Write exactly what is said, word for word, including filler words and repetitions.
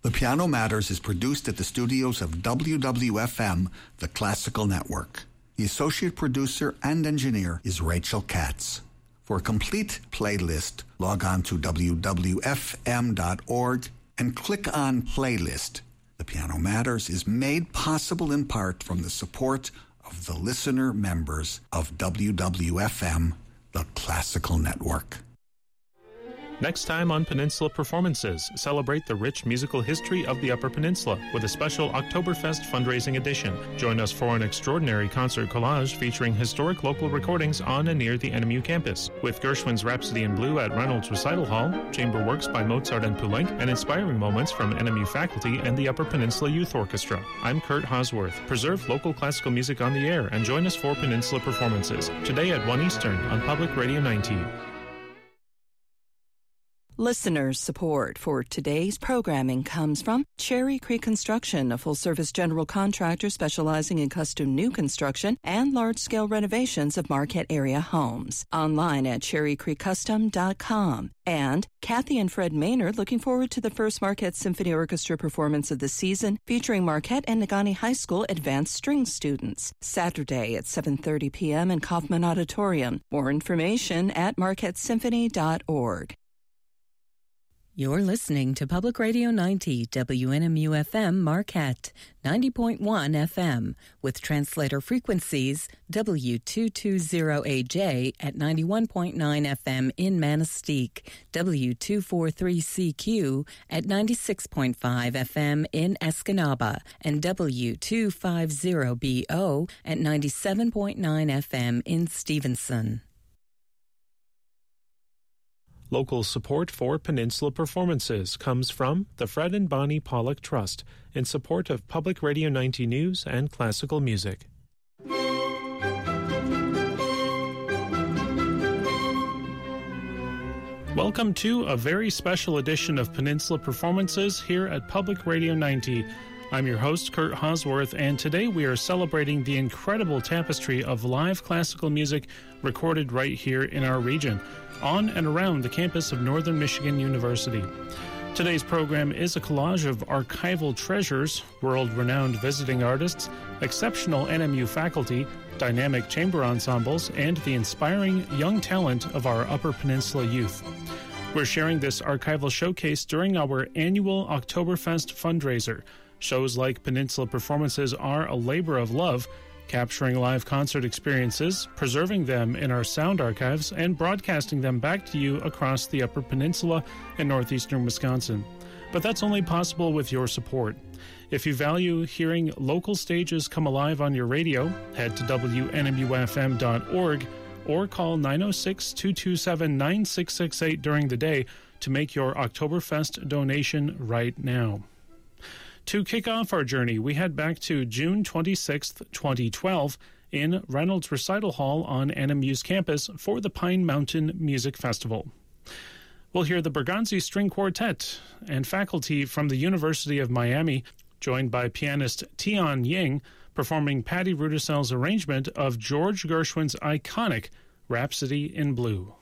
The Piano Matters is produced at the studios of W W F M, the Classical Network. The associate producer and engineer is Rachel Katz. For a complete playlist, log on to w w f m dot org and click on Playlist. The Piano Matters is made possible in part from the support of the listener members of W W F M, the Classical Network. Next time on Peninsula Performances, celebrate the rich musical history of the Upper Peninsula with a special Oktoberfest fundraising edition. Join us for an extraordinary concert collage featuring historic local recordings on and near the N M U campus. With Gershwin's Rhapsody in Blue at Reynolds Recital Hall, chamber works by Mozart and Poulenc, and inspiring moments from N M U faculty and the Upper Peninsula Youth Orchestra. I'm Kurt Hosworth. Preserve local classical music on the air and join us for Peninsula Performances, today at one Eastern on Public Radio ninety. Listeners' support for today's programming comes from Cherry Creek Construction, a full-service general contractor specializing in custom new construction and large-scale renovations of Marquette area homes. Online at cherry creek custom dot com. And Kathy and Fred Maynard looking forward to the first Marquette Symphony Orchestra performance of the season, featuring Marquette and Negaunee High School advanced string students. Saturday at seven thirty p.m. in Kaufman Auditorium. More information at marquette symphony dot org. You're listening to Public Radio ninety, W N M U F M Marquette, ninety point one F M, with translator frequencies W two twenty A J at ninety-one point nine F M in Manistee, W two forty-three C Q at ninety-six point five F M in Escanaba, and W two fifty B O at ninety-seven point nine F M in Stevenson. Local support for Peninsula Performances comes from the Fred and Bonnie Pollock Trust in support of Public Radio ninety News and classical music. Welcome to a very special edition of Peninsula Performances here at Public Radio ninety. I'm your host, Kurt Hosworth, and today we are celebrating the incredible tapestry of live classical music recorded right here in our region, on and around the campus of Northern Michigan University. Today's program is a collage of archival treasures, world-renowned visiting artists, exceptional N M U faculty, dynamic chamber ensembles, and the inspiring young talent of our Upper Peninsula youth. We're sharing this archival showcase during our annual Oktoberfest fundraiser. Shows like Peninsula Performances are a labor of love, capturing live concert experiences, preserving them in our sound archives, and broadcasting them back to you across the Upper Peninsula and northeastern Wisconsin. But that's only possible with your support. If you value hearing local stages come alive on your radio, head to W N M U F M dot org or call nine oh six, two two seven, nine six six eight during the day to make your Oktoberfest donation right now. To kick off our journey, we head back to June twenty-sixth, twenty twelve in Reynolds Recital Hall on N M U's campus for the Pine Mountain Music Festival. We'll hear the Bergonzi String Quartet and faculty from the University of Miami, joined by pianist Tian Ying, performing Patty Rudisell's arrangement of George Gershwin's iconic Rhapsody in Blue.